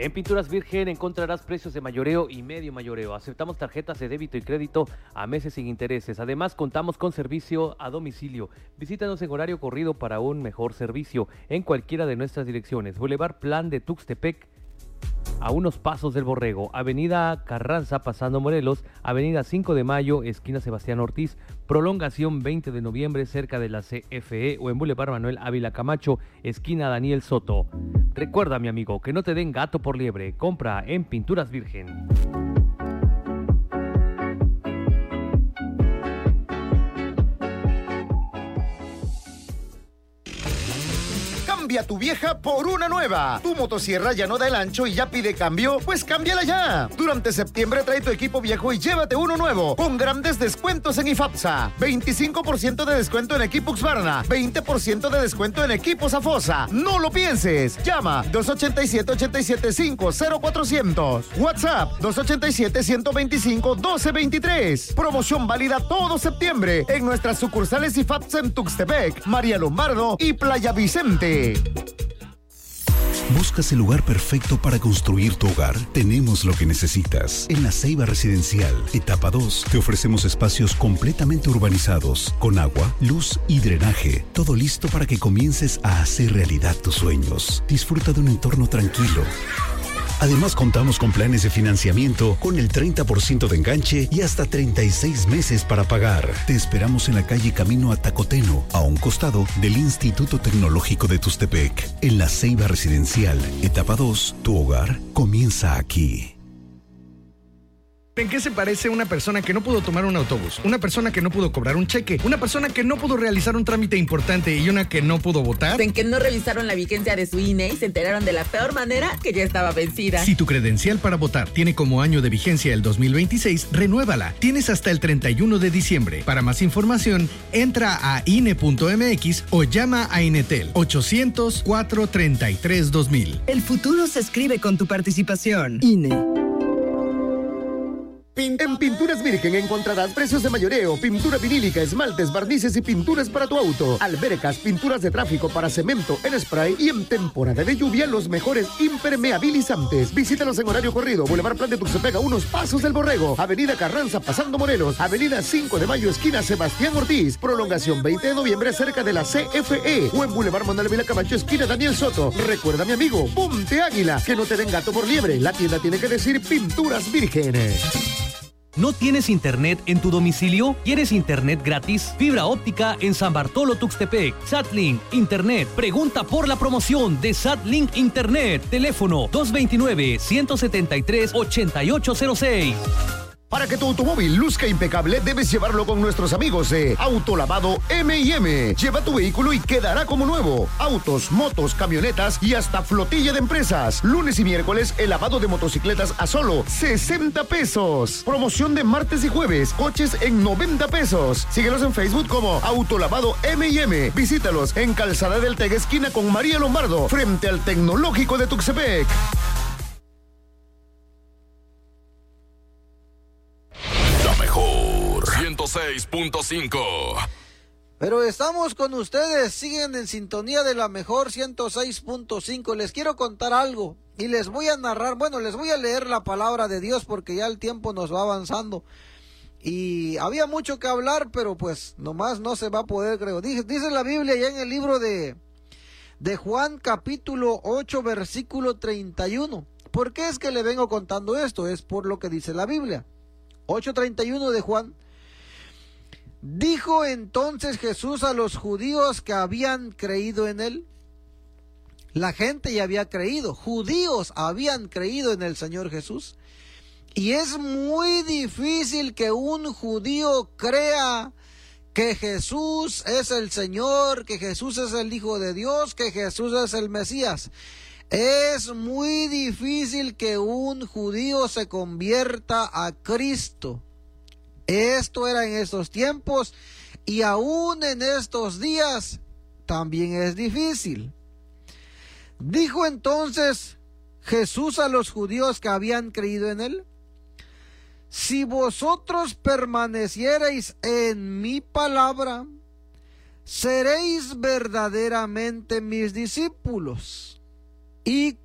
En Pinturas Virgen encontrarás precios de mayoreo y medio mayoreo. Aceptamos tarjetas de débito y crédito a meses sin intereses. Además, contamos con servicio a domicilio. Visítanos en horario corrido para un mejor servicio en cualquiera de nuestras direcciones. Boulevard Plan de Tuxtepec, a unos pasos del Borrego, Avenida Carranza pasando Morelos, Avenida 5 de Mayo, esquina Sebastián Ortiz, prolongación 20 de noviembre cerca de la CFE, o en Boulevard Manuel Ávila Camacho, esquina Daniel Soto. Recuerda, mi amigo, que no te den gato por liebre. Compra en Pinturas Virgen. Cambia tu vieja por una nueva. Tu motosierra ya no da el ancho y ya pide cambio, pues cámbiala ya. Durante septiembre trae tu equipo viejo y llévate uno nuevo, con grandes descuentos en IFAPSA. 25% de descuento en equipo Husqvarna, 20% de descuento en equipo Safosa. No lo pienses. Llama 287-875-0400. WhatsApp 287-125-1223. Promoción válida todo septiembre en nuestras sucursales IFAPSA en Tuxtepec, María Lombardo y Playa Vicente. ¿Buscas el lugar perfecto para construir tu hogar? Tenemos lo que necesitas. En La Ceiba Residencial, etapa 2, te ofrecemos espacios completamente urbanizados, con agua, luz y drenaje. Todo listo para que comiences a hacer realidad tus sueños. Disfruta de un entorno tranquilo. Además, contamos con planes de financiamiento con el 30% de enganche y hasta 36 meses para pagar. Te esperamos en la calle Camino a Tacoteno, a un costado del Instituto Tecnológico de Tuxtepec. En La Ceiba Residencial, etapa 2, tu hogar comienza aquí. ¿En qué se parece una persona que no pudo tomar un autobús? Una persona que no pudo cobrar un cheque, una persona que no pudo realizar un trámite importante y una que no pudo votar. En que no revisaron la vigencia de su INE y se enteraron de la peor manera que ya estaba vencida. Si tu credencial para votar tiene como año de vigencia el 2026, renuévala. Tienes hasta el 31 de diciembre. Para más información, entra a INE.mx o llama a Inetel 800-433-2000. El futuro se escribe con tu participación. INE. En Pinturas Virgen encontrarás precios de mayoreo, pintura vinílica, esmaltes, barnices y pinturas para tu auto, albercas, pinturas de tráfico para cemento en spray y en temporada de lluvia los mejores impermeabilizantes. Visítalos en horario corrido, Boulevard Plan de Tuxtepec, a unos pasos del Borrego, Avenida Carranza pasando Morelos, Avenida 5 de Mayo esquina Sebastián Ortiz, prolongación 20 de noviembre cerca de la CFE, o en Boulevard Manuel Ávila Camacho esquina Daniel Soto. Recuerda, mi amigo, ponte águila, que no te den gato por liebre. La tienda tiene que decir Pinturas Virgen. ¿No tienes internet en tu domicilio? ¿Quieres internet gratis? Fibra óptica en San Bartolo Tuxtepec. Satlink Internet. Pregunta por la promoción de Satlink Internet. Teléfono 229-173-8806. Para que tu automóvil luzca impecable, debes llevarlo con nuestros amigos de Autolavado M&M. Lleva tu vehículo y quedará como nuevo. Autos, motos, camionetas y hasta flotilla de empresas. Lunes y miércoles, el lavado de motocicletas a solo 60 pesos. Promoción de martes y jueves, coches en 90 pesos. Síguelos en Facebook como Autolavado M&M. Visítalos en Calzada del Tegue, esquina con María Lombardo, frente al Tecnológico de Tuxtepec. La mejor 106.5. Pero estamos con ustedes, siguen en sintonía de la mejor 106.5. Les quiero contar algo y les voy a narrar, les voy a leer la palabra de Dios porque ya el tiempo nos va avanzando. Y había mucho que hablar, pero pues nomás no se va a poder, creo. Dice la Biblia ya en el libro de Juan capítulo 8 versículo 31. ¿Por qué es que le vengo contando esto? Es por lo que dice la Biblia. 8:31 de Juan. Dijo entonces Jesús a los judíos que habían creído en él. La gente ya había creído, judíos habían creído en el Señor Jesús. Y es muy difícil que un judío crea que Jesús es el Señor, que Jesús es el Hijo de Dios, que Jesús es el Mesías. Es muy difícil que un judío se convierta a Cristo. Esto era en estos tiempos y aún en estos días también es difícil. Dijo entonces Jesús a los judíos que habían creído en él: si vosotros permaneciereis en mi palabra, seréis verdaderamente mis discípulos y